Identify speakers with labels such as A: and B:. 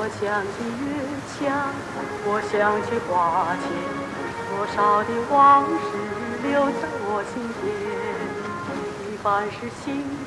A: 想起月墙，我想起花前，多少的往事留在我心间。你凡是心